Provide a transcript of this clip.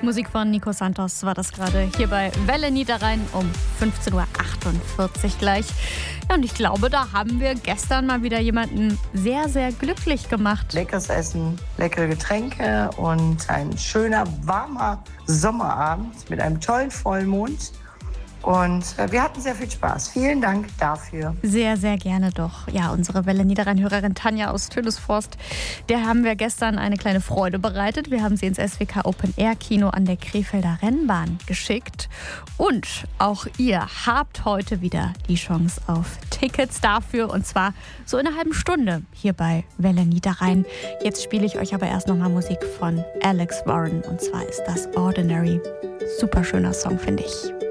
Musik von Nico Santos war das gerade hier bei Welle Niederrhein um 15.48 Uhr gleich. Ja, und ich glaube, da haben wir gestern mal wieder jemanden sehr, sehr glücklich gemacht. Leckeres Essen, leckere Getränke und ein schöner, warmer Sommerabend mit einem tollen Vollmond. Und wir hatten sehr viel Spaß. Vielen Dank dafür. Sehr, sehr gerne doch. Ja, unsere Welle Niederrhein-Hörerin Tanja aus Tönisforst, der haben wir gestern eine kleine Freude bereitet. Wir haben sie ins SWK Open Air Kino an der Krefelder Rennbahn geschickt. Und auch ihr habt heute wieder die Chance auf Tickets dafür. Und zwar so in einer halben Stunde hier bei Welle Niederrhein. Jetzt spiele ich euch aber erst nochmal Musik von Alex Warren. Und zwar ist das Ordinary. Super schöner Song, finde ich.